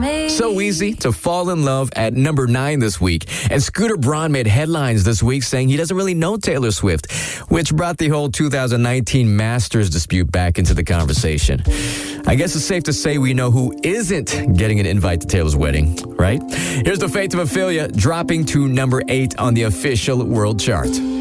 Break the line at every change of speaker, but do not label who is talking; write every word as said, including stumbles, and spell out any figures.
So easy to fall in love at number nine this week. And Scooter Braun made headlines this week saying he doesn't really know Taylor Swift, which brought the whole two thousand nineteen Masters dispute back into the conversation. I guess it's safe to say we know who isn't getting an invite to Taylor's wedding, right? Here's the Fate of Ophelia dropping to number eight on the official world chart.